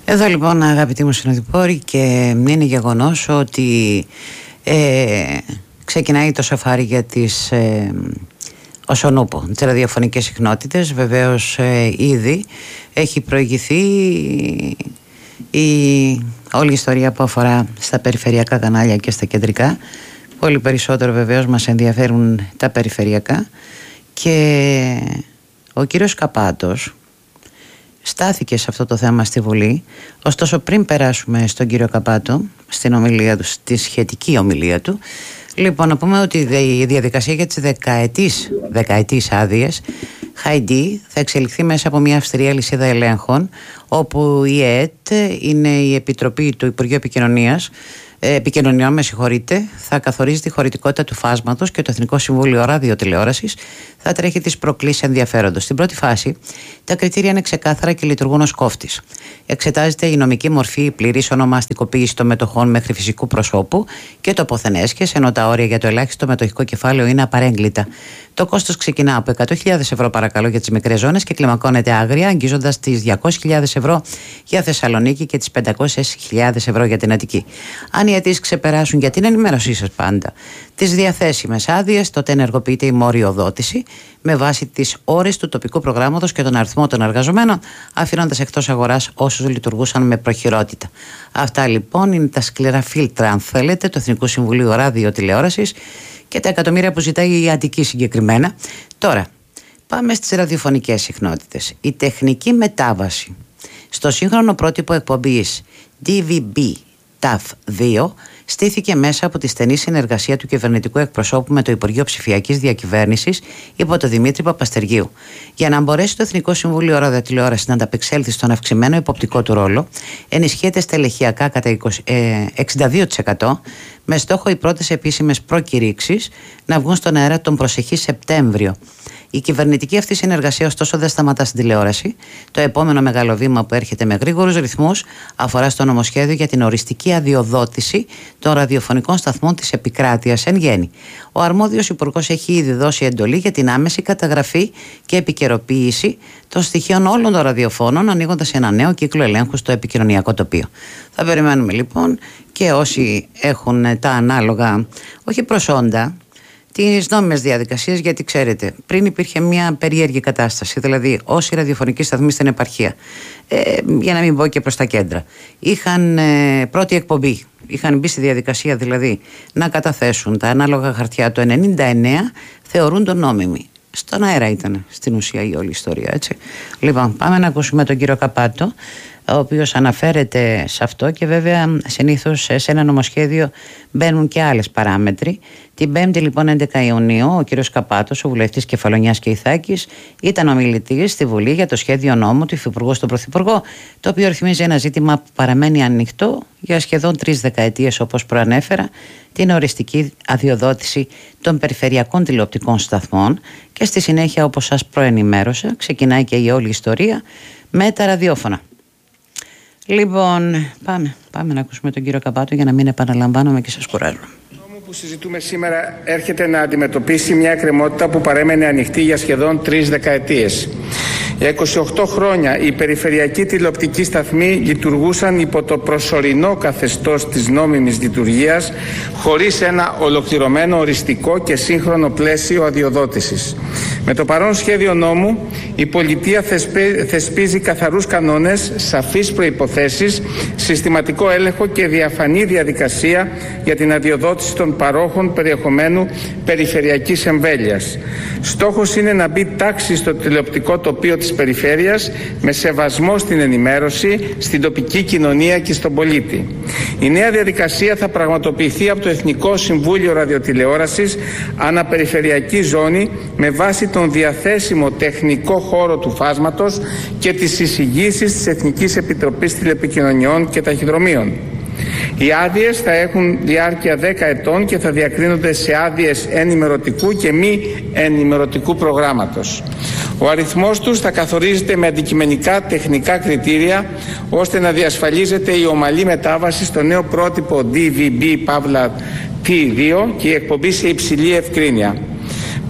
Εδώ λοιπόν, αγαπητοί μου συνοδοιπόροι, και είναι γεγονός ότι ξεκινάει το σαφάρι για τις Οσονούπο, τις ραδιοφωνικές συχνότητες. Βεβαίως ήδη έχει προηγηθεί όλη η ιστορία που αφορά στα περιφερειακά κανάλια και στα κεντρικά. Πολύ περισσότερο βεβαίως μας ενδιαφέρουν τα περιφερειακά, και ο κύριος Καπάτος στάθηκε σε αυτό το θέμα στη Βουλή. Ωστόσο, πριν περάσουμε στον κύριο Καπάτο, στην ομιλία του, στη σχετική ομιλία του, λοιπόν, να πούμε ότι η διαδικασία για τις δεκαετής άδειες Χαϊντή θα εξελιχθεί μέσα από μια αυστηρή αλυσίδα ελέγχων, όπου η ΕΕΤ είναι η Επιτροπή του Υπουργείου Επικοινωνιών, θα καθορίζει τη χωρητικότητα του φάσματος, και το Εθνικό Συμβούλιο Ραδιοτηλεόρασης θα τρέχει τις προκλήσεις ενδιαφέροντος. Στην πρώτη φάση, τα κριτήρια είναι ξεκάθαρα και λειτουργούν ως κόφτης. Εξετάζεται η νομική μορφή, η πλήρης ονομαστικοποίηση των μετοχών μέχρι φυσικού προσώπου και το πόθεν έσχες, ενώ τα όρια για το ελάχιστο μετοχικό κεφάλαιο είναι απαρέγκλητα. Το κόστος ξεκινά από 100.000 ευρώ, παρακαλώ, για τις μικρές ζώνες και κλιμακώνεται άγρια, αγγίζοντας τις 200.000 ευρώ για Θεσσαλονίκη και τις 500.000 ευρώ για την Αττική. Αν οι αιτήσεις ξεπεράσουν, για την ενημέρωσή σας πάντα, τις διαθέσιμες άδειες, τότε ενεργοποιείται η μοριοδότηση με βάση τις ώρες του τοπικού προγράμματος και τον αριθμό των εργαζομένων, αφήνοντας εκτός αγοράς όσους λειτουργούσαν με προχειρότητα. Αυτά λοιπόν είναι τα σκληρά φίλτρα, αν θέλετε, του Εθνικού Συμβουλίου Ραδιοτηλεόρασης και τα εκατομμύρια που ζητάει η Αττική συγκεκριμένα. Τώρα, πάμε στις ραδιοφωνικές συχνότητες. Η τεχνική μετάβαση στο σύγχρονο πρότυπο εκπομπής DVB-TAF2 στήθηκε μέσα από τη στενή συνεργασία του κυβερνητικού εκπροσώπου με το Υπουργείο Ψηφιακής Διακυβέρνησης υπό τον Δημήτρη Παπαστεργίου. Για να μπορέσει το Εθνικό Συμβούλιο Ραδιοτηλεόρασης να ανταπεξέλθει στον αυξημένο υποπτικό του ρόλο, ενισχύεται στελεχειακά κατά 62%, με στόχο οι πρώτες επίσημες προκηρύξεις να βγουν στον αέρα τον προσεχή Σεπτέμβριο. Η κυβερνητική αυτή συνεργασία, ωστόσο, δεν σταματά στην τηλεόραση. Το επόμενο μεγάλο βήμα, που έρχεται με γρήγορους ρυθμούς, αφορά στο νομοσχέδιο για την οριστική αδειοδότηση των ραδιοφωνικών σταθμών της επικράτειας εν γέννη. Ο αρμόδιος υπουργός έχει ήδη δώσει εντολή για την άμεση καταγραφή και επικαιροποίηση των στοιχείων όλων των ραδιοφώνων, ανοίγοντας ένα νέο κύκλο ελέγχου στο επικοινωνιακό τοπίο. Θα περιμένουμε λοιπόν και όσοι έχουν τα ανάλογα, όχι προσόντα, τις νόμιμες διαδικασίες, γιατί ξέρετε, πριν υπήρχε μια περίεργη κατάσταση. Δηλαδή, όσοι ραδιοφωνικοί σταθμοί στην επαρχία, για να μην πω και προς τα κέντρα, είχαν πρώτη εκπομπή, είχαν μπει στη διαδικασία δηλαδή να καταθέσουν τα ανάλογα χαρτιά το 1999, θεωρούν το νόμιμοι. Στον αέρα ήταν στην ουσία η όλη ιστορία, έτσι. Λοιπόν, πάμε να ακούσουμε τον κύριο Καπάτο, ο οποίος αναφέρεται σε αυτό, και βέβαια συνήθως σε ένα νομοσχέδιο μπαίνουν και άλλες παράμετροι. Την 5η λοιπόν 11 Ιουνίου ο κύριος Καπάτος, ο βουλευτής Κεφαλονιάς και Ιθάκης, ήταν ομιλητής στη Βουλή για το σχέδιο νόμου του Υφυπουργού στον Πρωθυπουργό, το οποίο ρυθμίζει ένα ζήτημα που παραμένει ανοιχτό για σχεδόν 3 δεκαετίες, όπως προανέφερα, την οριστική αδειοδότηση των περιφερειακών τηλεοπτικών σταθμών, και στη συνέχεια, όπως σας προενημέρωσα, ξεκινάει και η όλη ιστορία με τα ραδιόφωνα. Λοιπόν, πάμε να ακούσουμε τον κύριο Καπάτο για να μην επαναλαμβάνομαι και σας κουράζω. Το νόμο που συζητούμε σήμερα έρχεται να αντιμετωπίσει μια εκκρεμότητα που παρέμενε ανοιχτή για σχεδόν 3 δεκαετίες. Για 28 χρόνια οι περιφερειακοί τηλεοπτικοί σταθμοί λειτουργούσαν υπό το προσωρινό καθεστώς της νόμιμης λειτουργίας, χωρίς ένα ολοκληρωμένο, οριστικό και σύγχρονο πλαίσιο αδειοδότησης. Με το παρόν σχέδιο νόμου, η πολιτεία θεσπίζει καθαρούς κανόνες, σαφείς προϋποθέσεις, συστηματικό έλεγχο και διαφανή διαδικασία για την αδειοδότηση των παρόχων περιεχομένου περιφερειακής εμβέλειας. Στόχος είναι να μπει τάξη στο τηλεοπτικό τοπίο της περιφέρειας, με σεβασμό στην ενημέρωση, στην τοπική κοινωνία και στον πολίτη. Η νέα διαδικασία θα πραγματοποιηθεί από το Εθνικό Συμβούλιο Ραδιοτηλεόρασης αναπεριφερειακή ζώνη, με βάση τον διαθέσιμο τεχνικό χώρο του φάσματος και τις εισηγήσεις της Εθνικής Επιτροπής Τηλεπικοινωνιών και Ταχυδρομείων. Οι άδειες θα έχουν διάρκεια 10 ετών και θα διακρίνονται σε άδειες ενημερωτικού και μη ενημερωτικού προγράμματος. Ο αριθμός τους θα καθορίζεται με αντικειμενικά τεχνικά κριτήρια, ώστε να διασφαλίζεται η ομαλή μετάβαση στο νέο πρότυπο DVB-T2 και η εκπομπή σε υψηλή ευκρίνεια.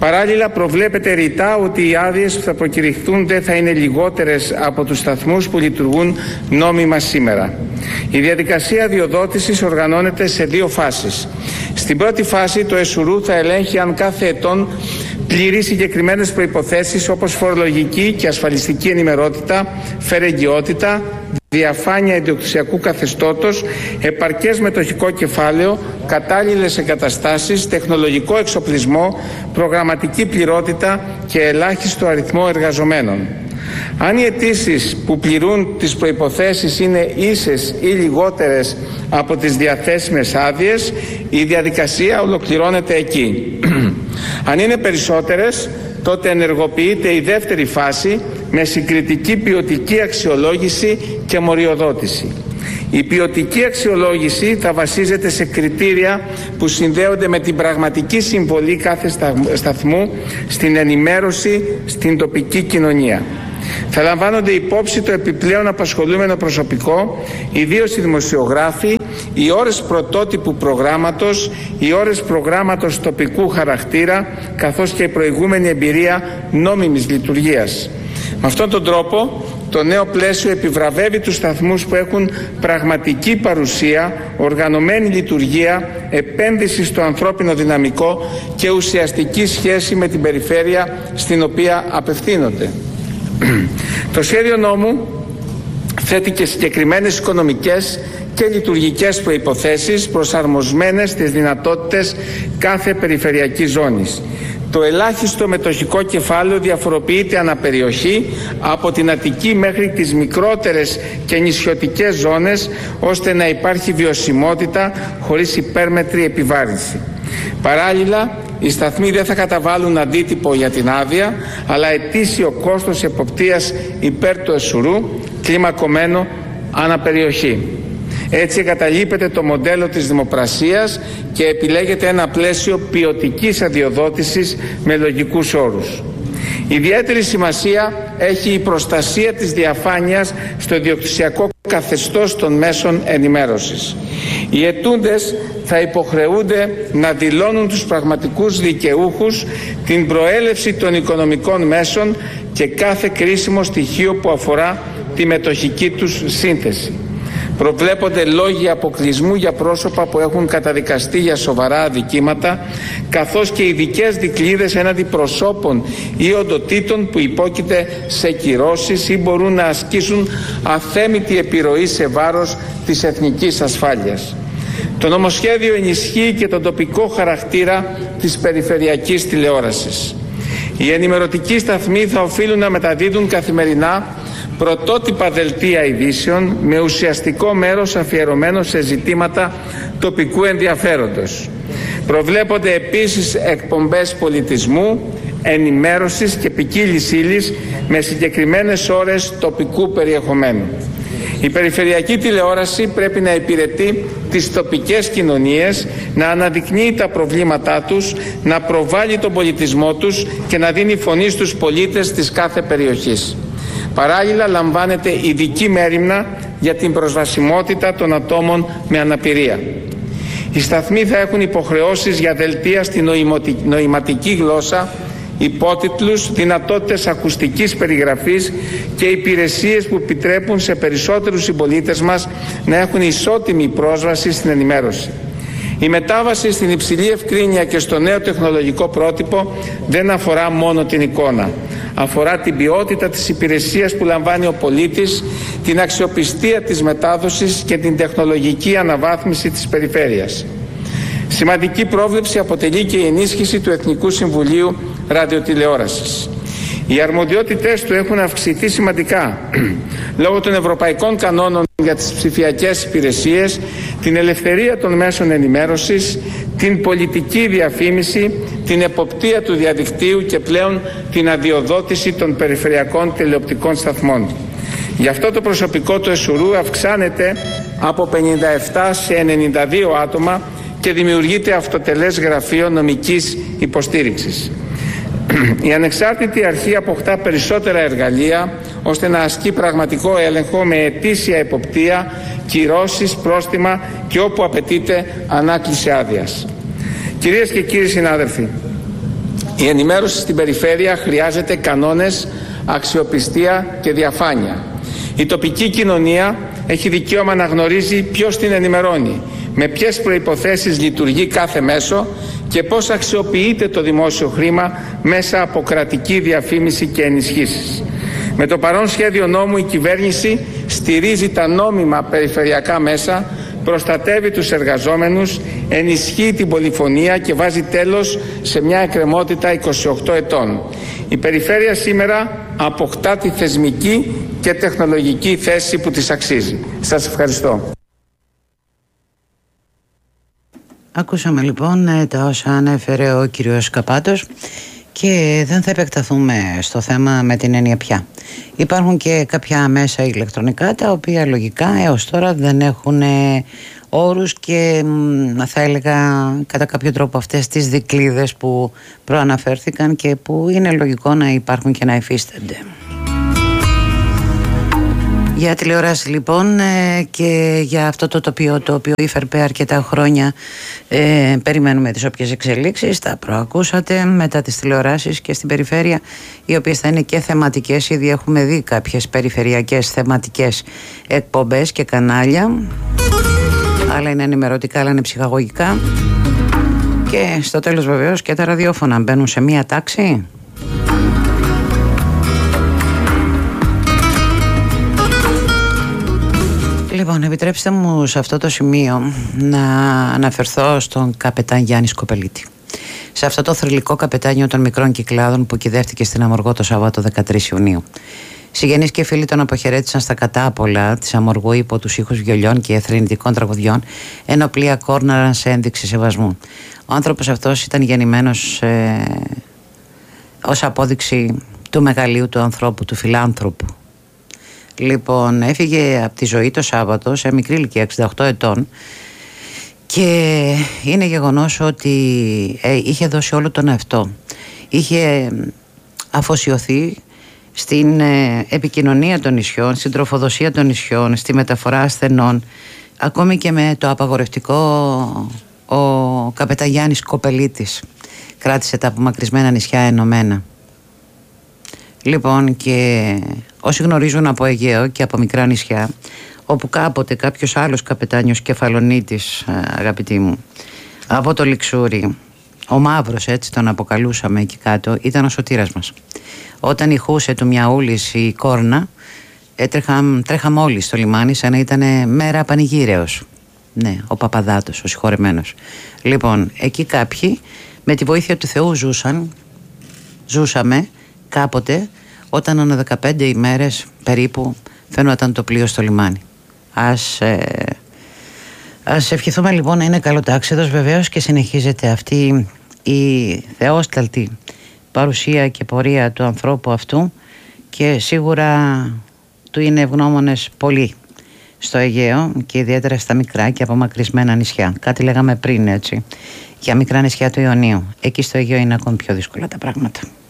Παράλληλα, προβλέπεται ρητά ότι οι άδειες που θα προκηρυχθούν δεν θα είναι λιγότερες από τους σταθμούς που λειτουργούν νόμιμα σήμερα. Η διαδικασία αδειοδότησης οργανώνεται σε 2 φάσεις. Στην πρώτη φάση, το ΕΣΟΥΡΟΥ θα ελέγχει αν κάθε ετών πληρεί συγκεκριμένες προϋποθέσεις όπως φορολογική και ασφαλιστική ενημερότητα, φερεγγιότητα, διαφάνεια ιδιοκτησιακού καθεστώτος, επαρκές μετοχικό κεφάλαιο, κατάλληλες εγκαταστάσεις, τεχνολογικό εξοπλισμό, προγραμματική πληρότητα και ελάχιστο αριθμό εργαζομένων. Αν οι αιτήσεις που πληρούν τις προϋποθέσεις είναι ίσες ή λιγότερες από τις διαθέσιμες άδειες, η διαδικασία ολοκληρώνεται εκεί. Αν είναι περισσότερες, τότε ενεργοποιείται η δεύτερη φάση με συγκριτική ποιοτική αξιολόγηση και μοριοδότηση. Η ποιοτική αξιολόγηση θα βασίζεται σε κριτήρια που συνδέονται με την πραγματική συμβολή κάθε σταθμού στην ενημέρωση στην τοπική κοινωνία. Θα λαμβάνονται υπόψη το επιπλέον απασχολούμενο προσωπικό, ιδίως οι δημοσιογράφοι, οι ώρες πρωτότυπου προγράμματος, οι ώρες προγράμματος τοπικού χαρακτήρα, καθώς και η προηγούμενη εμπειρία νόμιμης λειτουργίας. Με αυτόν τον τρόπο, το νέο πλαίσιο επιβραβεύει τους σταθμούς που έχουν πραγματική παρουσία, οργανωμένη λειτουργία, επένδυση στο ανθρώπινο δυναμικό και ουσιαστική σχέση με την περιφέρεια στην οποία απευθύνονται. Το σχέδιο νόμου θέτει και συγκεκριμένες οικονομικές και λειτουργικές προϋποθέσεις προσαρμοσμένες στις δυνατότητες κάθε περιφερειακής ζώνης. Το ελάχιστο μετοχικό κεφάλαιο διαφοροποιείται αναπεριοχή από την Αττική μέχρι τις μικρότερες και νησιωτικές ζώνες, ώστε να υπάρχει βιωσιμότητα χωρίς υπέρμετρη επιβάρυνση. Παράλληλα, οι σταθμοί δεν θα καταβάλουν αντίτυπο για την άδεια, αλλά ετήσιο κόστος εποπτείας υπέρ του ΕΣΟΥΡΟΥ, κλιμακωμένο αναπεριοχή. Έτσι εγκαταλείπεται το μοντέλο της δημοπρασίας και επιλέγεται ένα πλαίσιο ποιοτικής αδειοδότησης με λογικούς όρους. Ιδιαίτερη σημασία έχει η προστασία της διαφάνειας στο ιδιοκτησιακό καθεστώς των μέσων ενημέρωσης. Οι αιτούντες θα υποχρεούνται να δηλώνουν τους πραγματικούς δικαιούχους, την προέλευση των οικονομικών μέσων και κάθε κρίσιμο στοιχείο που αφορά τη μετοχική τους σύνθεση. Προβλέπονται λόγοι αποκλεισμού για πρόσωπα που έχουν καταδικαστεί για σοβαρά αδικήματα, καθώς και ειδικές δικλείδες έναντι προσώπων ή οντοτήτων που υπόκειται σε κυρώσεις ή μπορούν να ασκήσουν αθέμητη επιρροή σε βάρος της εθνικής ασφάλειας. Το νομοσχέδιο ενισχύει και τον τοπικό χαρακτήρα της περιφερειακής τηλεόρασης. Οι ενημερωτικοί σταθμοί θα οφείλουν να μεταδίδουν καθημερινά πρωτότυπα δελτία ειδήσεων με ουσιαστικό μέρος αφιερωμένο σε ζητήματα τοπικού ενδιαφέροντος. Προβλέπονται επίσης εκπομπές πολιτισμού, ενημέρωσης και ποικίλης ύλης με συγκεκριμένες ώρες τοπικού περιεχομένου. Η περιφερειακή τηλεόραση πρέπει να υπηρετεί τις τοπικές κοινωνίες, να αναδεικνύει τα προβλήματά τους, να προβάλλει τον πολιτισμό τους και να δίνει φωνή στους πολίτες της κάθε περιοχής. Παράλληλα, λαμβάνεται ειδική μέριμνα για την προσβασιμότητα των ατόμων με αναπηρία. Οι σταθμοί θα έχουν υποχρεώσεις για δελτία στη νοηματική γλώσσα, υπότιτλους, δυνατότητες ακουστικής περιγραφής και υπηρεσίες που επιτρέπουν σε περισσότερους συμπολίτες μας να έχουν ισότιμη πρόσβαση στην ενημέρωση. Η μετάβαση στην υψηλή ευκρίνεια και στο νέο τεχνολογικό πρότυπο δεν αφορά μόνο την εικόνα. Αφορά την ποιότητα της υπηρεσίας που λαμβάνει ο πολίτης, την αξιοπιστία της μετάδοσης και την τεχνολογική αναβάθμιση της περιφέρειας. Σημαντική πρόβλεψη αποτελεί και η ενίσχυση του Εθνικού Συμβουλίου Ραδιοτηλεόρασης. Οι αρμοδιότητες του έχουν αυξηθεί σημαντικά λόγω των ευρωπαϊκών κανόνων για τις ψηφιακές υπηρεσίες, την ελευθερία των μέσων ενημέρωσης, την πολιτική διαφήμιση, την εποπτεία του διαδικτύου και πλέον την αδειοδότηση των περιφερειακών τηλεοπτικών σταθμών. Γι' αυτό το προσωπικό του ΕΣΟΥΡΟΥ αυξάνεται από 57 σε 92 άτομα και δημιουργείται αυτοτελές γραφείο νομικής υποστήριξης. Η ανεξάρτητη αρχή αποκτά περισσότερα εργαλεία ώστε να ασκεί πραγματικό έλεγχο με ετήσια εποπτεία, κυρώσεις, πρόστιμα και όπου απαιτείται ανάκληση άδειας. Κυρίες και κύριοι συνάδελφοι, Η ενημέρωση στην περιφέρεια χρειάζεται κανόνες, αξιοπιστία και διαφάνεια. Η τοπική κοινωνία έχει δικαίωμα να γνωρίζει ποιος την ενημερώνει, με ποιες προϋποθέσεις λειτουργεί κάθε μέσο και πώς αξιοποιείται το δημόσιο χρήμα μέσα από κρατική διαφήμιση και ενισχύσεις. Με το παρόν σχέδιο νόμου η κυβέρνηση στηρίζει τα νόμιμα περιφερειακά μέσα, προστατεύει τους εργαζόμενους, ενισχύει την πολυφωνία και βάζει τέλος σε μια εκκρεμότητα 28 ετών. Η περιφέρεια σήμερα αποκτά τη θεσμική και τεχνολογική θέση που της αξίζει. Σας ευχαριστώ. Ακούσαμε λοιπόν τα όσα ανέφερε ο κύριος Καπάτος και δεν θα επεκταθούμε στο θέμα με την έννοια πια. Υπάρχουν και κάποια μέσα ηλεκτρονικά τα οποία λογικά έως τώρα δεν έχουν όρους και θα έλεγα κατά κάποιο τρόπο αυτές τις δικλείδες που προαναφέρθηκαν και που είναι λογικό να υπάρχουν και να υφίστανται. Για τηλεόραση λοιπόν και για αυτό το τοπίο το οποίο υφερπέ αρκετά χρόνια περιμένουμε τις όποιες εξελίξεις, τα προακούσατε μετά τις τηλεοράσεις και στην περιφέρεια, οι οποίες θα είναι και θεματικές. Ήδη έχουμε δει κάποιες περιφερειακές θεματικές εκπομπές και κανάλια, άλλα είναι ενημερωτικά, άλλα είναι ψυχαγωγικά και στο τέλος βεβαίως και τα ραδιόφωνα μπαίνουν σε μία τάξη. Λοιπόν, επιτρέψτε μου σε αυτό το σημείο να αναφερθώ στον καπετάν Γιάννη Σκοπελίτη. Σε αυτό το θρυλικό καπετάνιο των μικρών κυκλάδων που κυδεύτηκε στην Αμοργό το Σάββατο 13 Ιουνίου. Συγγενείς και φίλοι τον αποχαιρέτησαν στα κατάπολα της Αμοργού υπό τους ήχους βιολιών και εθρηνητικών τραγουδιών, ενώ πλοία κόρναραν σε ένδειξη σεβασμού. Ο άνθρωπος αυτός ήταν γεννημένος ως απόδειξη του μεγαλείου του ανθρώπου, του φιλάνθρωπου. Λοιπόν, έφυγε από τη ζωή το Σάββατο σε μικρή ηλικία, 68 ετών, και είναι γεγονός ότι είχε δώσει όλο τον εαυτό. Είχε αφοσιωθεί στην επικοινωνία των νησιών, στην τροφοδοσία των νησιών, στη μεταφορά ασθενών, ακόμη και με το απαγορευτικό ο καπετάν Γιάννης Κοπελίτης κράτησε τα απομακρυσμένα νησιά ενωμένα. Λοιπόν, και όσοι γνωρίζουν από Αιγαίο και από μικρά νησιά, όπου κάποτε κάποιος άλλος καπετάνιος Κεφαλονίτης, αγαπητοί μου, από το Λιξούρι, ο Μαύρος, έτσι τον αποκαλούσαμε εκεί κάτω, ήταν ο σωτήρας μας. Όταν ηχούσε του Μιαούλης η κόρνα, τρέχαμε όλοι στο λιμάνι σαν να ήταν μέρα πανηγύρεως. Ναι, ο συγχωρεμένος. Λοιπόν, εκεί κάποιοι με τη βοήθεια του Θεού ζούσαμε κάποτε, όταν ανά 15 ημέρες περίπου φαίνονταν το πλοίο στο λιμάνι. Ας ευχηθούμε λοιπόν να είναι καλοτάξιδος βεβαίως και συνεχίζεται αυτή η θεόσταλτη παρουσία και πορεία του ανθρώπου αυτού και σίγουρα του είναι ευγνώμονες πολύ στο Αιγαίο και ιδιαίτερα στα μικρά και απομακρυσμένα νησιά. Κάτι λέγαμε πριν, έτσι, για μικρά νησιά του Ιωνίου. Εκεί στο Αιγαίο είναι ακόμη πιο δύσκολα τα πράγματα.